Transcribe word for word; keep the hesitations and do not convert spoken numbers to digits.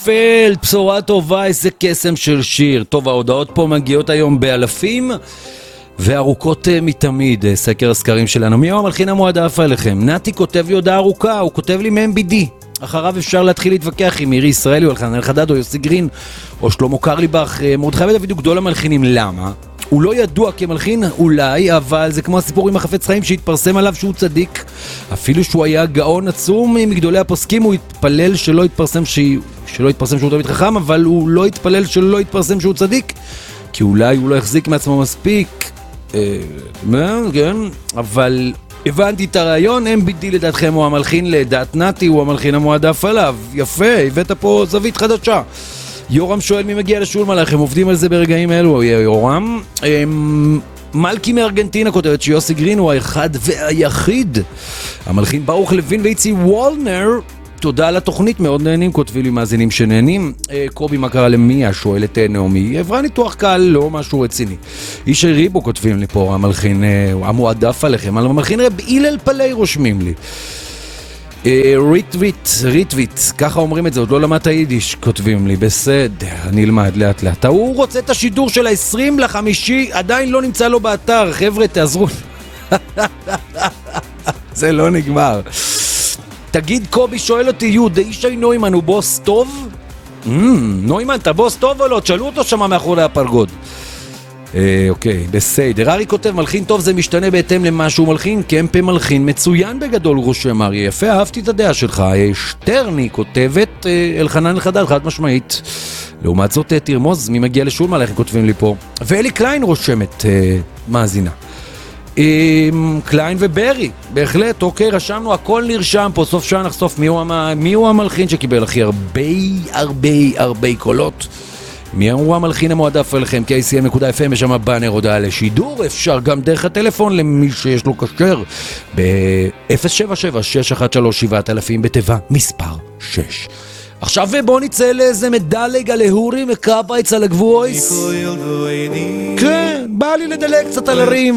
נופל, בשורה טובה, איזה קסם של שיר. טוב, ההודעות פה מגיעות היום באלפים וארוכות מתמיד. סקר הסקרים שלנו, מי הוא המלחין המועדף עליכם? נתי כותב לי הודעה ארוכה, הוא כותב לי מ-אם בי די. אחריו אפשר להתחיל להתווכח עם מירי ישראלי או אלחנן אלחדד או יוסי גרין או שלמה קרליבך. מרדכי ודוד הוא גדול המלחינים. למה? הוא לא ידוע כמלחין אולי, אבל זה כמו הסיפור עם החפץ חיים שהתפרסם עליו שהוא צדיק. אפילו שהוא היה גאון עצום מגדולי הפוסקים, הוא התפלל שלא התפרסם ש... שלא התפרסם שהוא תמיד חכם, אבל הוא לא התפלל שלא התפרסם שהוא צדיק, כי אולי הוא לא יחזיק מעצמו מספיק. אה, כן, אבל הבנתי את הרעיון. אם בי די לדעתכם הוא המלחין, לדעת נתי הוא המלחין המועדף עליו. יפה, הבאת פה זווית חדשה. יורם שואל מי מגיע לשולמן, הם עובדים על זה ברגעים אלו. יורם, מלכי מארגנטינה כותבת שיוסי גרין הוא האחד והיחיד. המלחין ברוך לוין ואיצי וולנר, תודה על התוכנית, מאוד נהנים, כותבים לי מאזינים שנהנים. קובי, מה קרה למיה? שואלת נעמי. עברה ניתוח קל, לא משהו רציני. אישי ריבו כותבים לי פה, המלחין המועדף עליכם. המלחין רב אילל פלי רושמים לי. ריטוויט, ריטוויט, ככה אומרים את זה, עוד לא למדת יידיש, כותבים לי. בסדר, אני אלמד לאט לאט. הוא רוצה את השידור של ה-עשרים לחמישי, עדיין לא נמצא לו באתר. חבר'ה, תעזרו. זה לא נגמר. תגיד, קובי שואל אותי, יהודה, אישי נוימן הוא בוס טוב? נוימן, אתה בוס טוב או לא? תשאלו אותו שמה מאחורי הפרגוד. אוקיי, בסדר. ארי כותב, מלחין טוב זה משתנה בהתאם למה שהוא מלחין. קמפה מלחין מצוין בגדול, רושם ארי. יפה, אהבתי את הדעה שלך. שטרני כותבת, אלחנן אלחדד, חד משמעית. לעומת זאת, תרמוז, מי מגיע לשולמן, איך כותבים לי פה? ואלי קליין רושמת, מאזינה. קליין וברי, בהחלט, אוקיי, רשמנו, הכל נרשם פה. סוף שעה נחשוף מי הוא, מי הוא המלחין שקיבל הכי הרבה, הרבה, הרבה קולות. מי הוא המלחין המועדף עליכם? קיי סי אם נקודה אף אם, יש שם באנר הודעה לשידור. אפשר גם דרך הטלפון למי שיש לו כשר ב-אפס שבע שבע שש אחת שלוש שבע אלפים בתיבה מספר שש. עכשיו בוא נצא לאיזה מדלג על ההורים וקאפייץ על הגבויס. כן, בא לי לדלג קצת על הרים